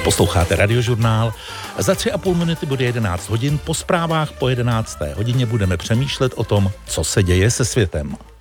Posloucháte Radiožurnál. Za 3,5 minuty bude 11 hodin. Po zprávách po 11. hodině budeme přemýšlet o tom, co se děje se světem.